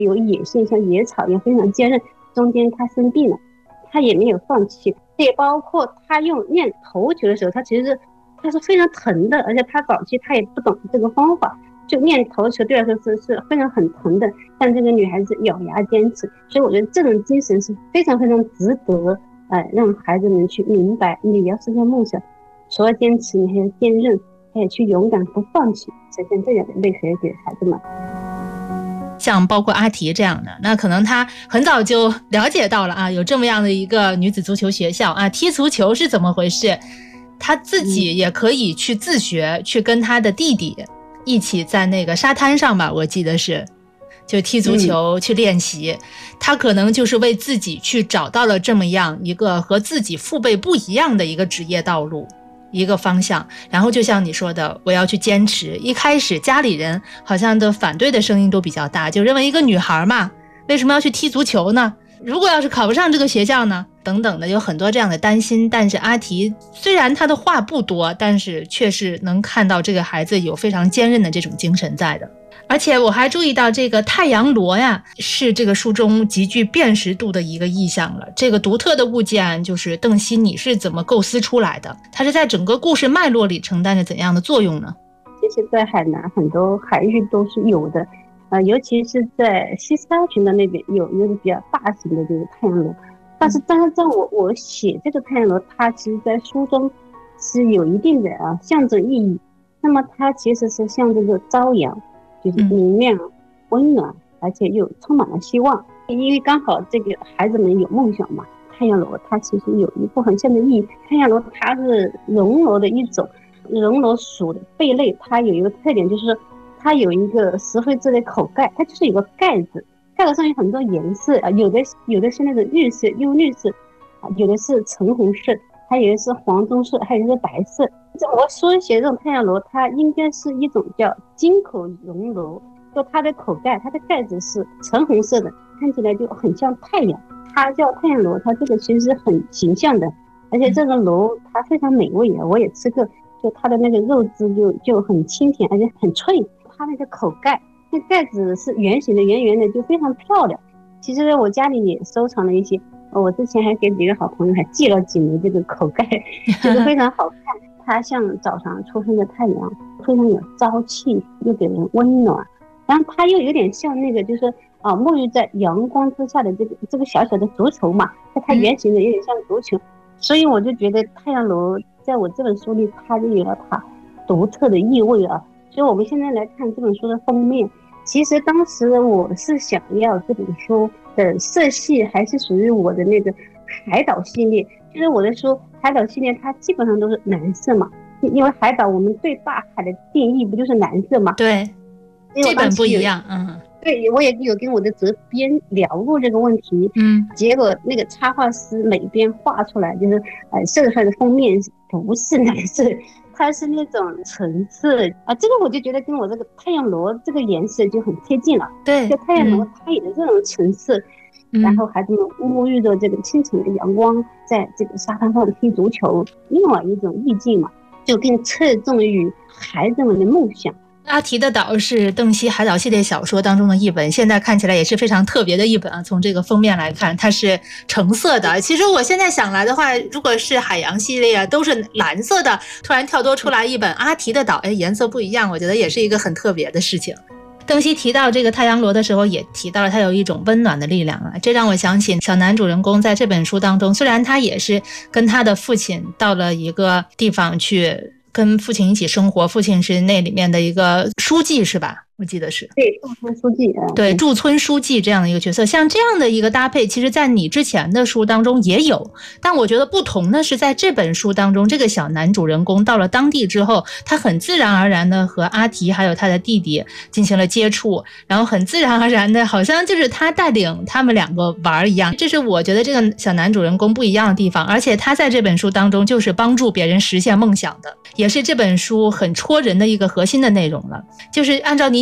有野性，像野草一样非常坚韧。中间他生病了，他也没有放弃。也包括他用练头球的时候，他其实他是非常疼的，而且他早期他也不懂这个方法，就练头球对他说是非常很疼的，但这个女孩子咬牙坚持。所以我觉得这种精神是非常非常值得让孩子们去明白，你要实现梦想，除了坚持，你还要坚韧，还要去勇敢不放弃，实现这样的内核给孩子们。 像包括阿提这样的，那可能他很早就了解到了啊，有这么样的一个女子足球学校啊，踢足球是怎么回事，他自己也可以去自学，去跟他的弟弟一起在那个沙滩上吧，我记得是就踢足球去练习。他可能就是为自己去找到了这么样一个和自己父辈不一样的一个职业道路，一个方向。然后就像你说的，我要去坚持。一开始家里人好像的反对的声音都比较大，就认为一个女孩嘛，为什么要去踢足球呢？如果要是考不上这个学校呢？等等的，有很多这样的担心。但是阿提虽然他的话不多，但是确实能看到这个孩子有非常坚韧的这种精神在的。而且我还注意到这个太阳螺呀，是这个书中极具辨识度的一个意象了。这个独特的物件，就是邓曦你是怎么构思出来的？它是在整个故事脉络里承担着怎样的作用呢？ 其实在海南很多海域都是有的，尤其是在西沙群的那边有一个比较大型的这个太阳螺。但是在我写这个太阳螺，它其实在书中是有一定的象征意义。那么它其实是像这个朝阳，就是明亮、温暖，而且又充满了希望。因为刚好这个孩子们有梦想嘛，太阳螺它其实有一部分象征意义。太阳螺它是绒螺的一种，绒螺属的贝类，它有一个特点，就是它有一个石灰质的口盖，它就是有个盖子，盖子上有很多颜色有的是那种绿色、幽绿色有的是橙红色，还有的是黄棕色，还有的是白色。我所写的这种太阳螺，它应该是一种叫金口绒螺，就它的口盖，它的盖子是橙红色的，看起来就很像太阳。它叫太阳螺，它这个其实是很形象的，而且这个螺它非常美味我也吃过，就它的那个肉质就很清甜，而且很脆。它那个口盖，那盖子是圆形的，圆圆的，就非常漂亮。其实我家里也收藏了一些，我之前还给几个好朋友还寄了几枚这个口盖，就是非常好看。它像早上出生的太阳，非常有朝气，又给人温暖。然后它又有点像那个，就是沐浴在阳光之下的这个小小的足球嘛，它圆形的有点像足球。所以我就觉得太阳螺在我这本书里，它就有了它独特的意味啊。所以我们现在来看这本书的封面，其实当时我是想要这本书的色系还是属于我的那个海岛系列，就是我的书海岛系列它基本上都是蓝色嘛，因为海岛我们对大海的定义不就是蓝色嘛？ 对，这本不一样。 对，我也有跟我的责编聊过这个问题，结果那个插画师每边画出来就是色彩的封面不是蓝色，它是那种橙色这个我就觉得跟我这个太阳螺这个颜色就很贴近了。 对， 就太阳螺它也是这种橙色，然后孩子们沐浴着这个清晨的阳光，在这个沙滩上踢足球，另外一种意境嘛，就更侧重于孩子们的梦想。 阿提的岛是邓曦海岛系列小说当中的一本，现在看起来也是非常特别的一本啊。从这个封面来看，它是橙色的。其实我现在想来的话，如果是海洋系列都是蓝色的，突然跳脱出来一本阿提的岛，颜色不一样，我觉得也是一个很特别的事情。邓曦提到这个太阳螺的时候，也提到了它有一种温暖的力量啊，这让我想起小男主人公在这本书当中，虽然他也是跟他的父亲到了一个地方去跟父亲一起生活，父亲是那里面的一个书记是吧？我记得是对驻村书记对驻村书记这样的一个角色。像这样的一个搭配，其实在你之前的书当中也有，但我觉得不同的是在这本书当中，这个小男主人公到了当地之后，他很自然而然的和阿提还有他的弟弟进行了接触，然后很自然而然的好像就是他带领他们两个玩一样。这是我觉得这个小男主人公不一样的地方，而且他在这本书当中就是帮助别人实现梦想的，也是这本书很戳人的一个核心的内容了。就是按照你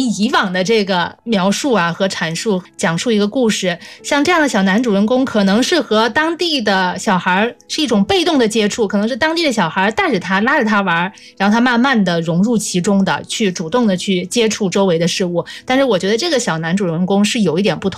以往的这个描述啊和阐述，讲述一个故事。像这样的小男主人公，可能是和当地的小孩是一种被动的接触，可能是当地的小孩带着他拉着他玩，然后他慢慢的融入其中的，去主动的去接触周围的事物。但是我觉得这个小男主人公是有一点不同。